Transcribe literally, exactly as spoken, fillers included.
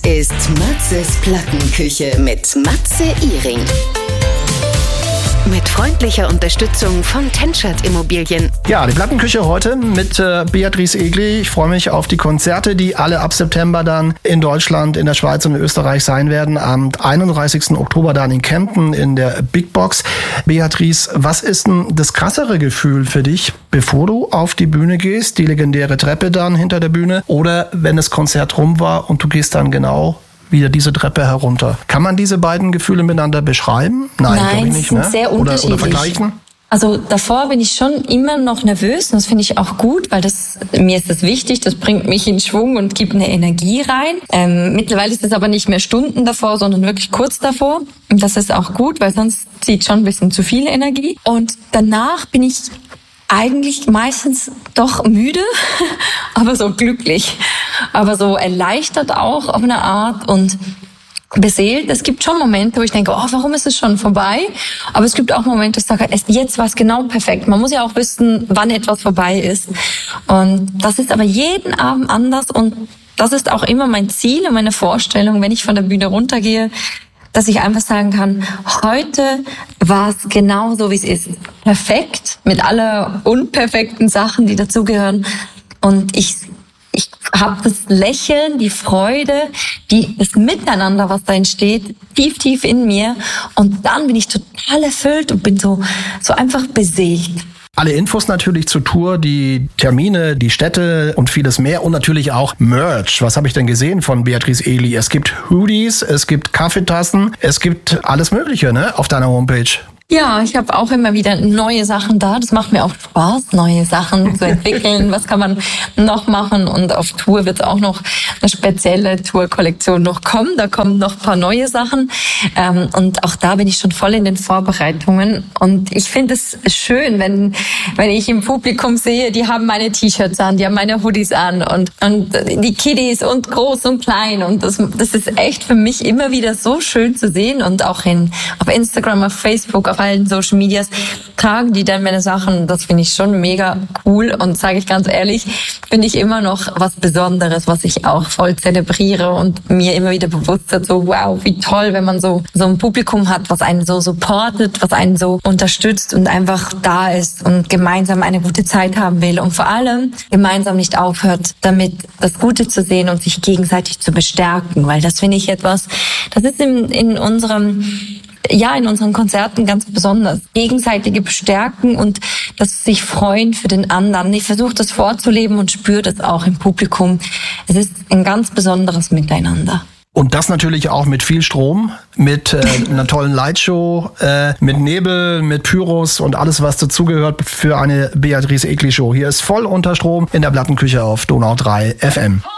ist Matzes Plattenküche mit Matze Ihring. Mit freundlicher Unterstützung von Tenschert Immobilien. Ja, die Plattenküche heute mit äh, Beatrice Egli. Ich freue mich auf die Konzerte, die alle ab September dann in Deutschland, in der Schweiz und in Österreich sein werden. Am einunddreißigsten Oktober dann in Kempten in der Big Box. Beatrice, was ist denn das krassere Gefühl für dich, bevor du auf die Bühne gehst, die legendäre Treppe dann hinter der Bühne, oder wenn das Konzert rum war und du gehst dann genau wieder diese Treppe herunter? Kann man diese beiden Gefühle miteinander beschreiben? Nein, Nein, ich nicht, sind ne? sehr oder, unterschiedlich. Oder vergleichen? Also davor bin ich schon immer noch nervös und das finde ich auch gut, weil das mir ist das wichtig, das bringt mich in Schwung und gibt eine Energie rein. Ähm, mittlerweile ist es aber nicht mehr Stunden davor, sondern wirklich kurz davor. Und das ist auch gut, weil sonst zieht schon ein bisschen zu viel Energie. Und danach bin ich eigentlich meistens doch müde, aber so glücklich, aber so erleichtert auch auf eine Art und beseelt. Es gibt schon Momente, wo ich denke, oh, warum ist es schon vorbei? Aber es gibt auch Momente, wo ich sage, jetzt war es genau perfekt. Man muss ja auch wissen, wann etwas vorbei ist. Und das ist aber jeden Abend anders und das ist auch immer mein Ziel und meine Vorstellung, wenn ich von der Bühne runtergehe, dass ich einfach sagen kann, heute war es genau so, wie es ist. Perfekt, mit aller unperfekten Sachen, die dazugehören. Und ich ich habe das Lächeln, die Freude, die, das Miteinander, was da entsteht, tief, tief in mir. Und dann bin ich total erfüllt und bin so, so einfach beseelt. Alle Infos natürlich zur Tour, die Termine, die Städte und vieles mehr und natürlich auch Merch. Was habe ich denn gesehen von Beatrice Egli? Es gibt Hoodies, es gibt Kaffeetassen, es gibt alles Mögliche, ne, auf deiner Homepage. Ja, ich habe auch immer wieder neue Sachen da. Das macht mir auch Spaß, neue Sachen zu entwickeln. Was kann man noch machen? Und auf Tour wird auch noch eine spezielle Tour-Kollektion noch kommen. Da kommen noch ein paar neue Sachen. Und auch da bin ich schon voll in den Vorbereitungen. Und ich finde es schön, wenn wenn ich im Publikum sehe, die haben meine T-Shirts an, die haben meine Hoodies an und und die Kiddies und groß und klein. Und das, das ist echt für mich immer wieder so schön zu sehen. Und auch in auf Instagram, auf Facebook, auf allen Social Medias tragen die dann meine Sachen. Das finde ich schon mega cool und sage ich ganz ehrlich, finde ich immer noch was Besonderes, was ich auch voll zelebriere und mir immer wieder bewusst wird, so wow, wie toll, wenn man so so ein Publikum hat, was einen so supportet, was einen so unterstützt und einfach da ist und gemeinsam eine gute Zeit haben will und vor allem gemeinsam nicht aufhört, damit das Gute zu sehen und sich gegenseitig zu bestärken, weil das finde ich etwas, das ist in, in unserem Ja, in unseren Konzerten ganz besonders. Gegenseitige Bestärken und das sich freuen für den anderen. Ich versuche das vorzuleben und spüre das auch im Publikum. Es ist ein ganz besonderes Miteinander. Und das natürlich auch mit viel Strom, mit äh, einer tollen Lightshow, äh, mit Nebel, mit Pyros und alles, was dazugehört für eine Beatrice Egli Show. Hier ist voll unter Strom in der Plattenküche auf Donau drei F M.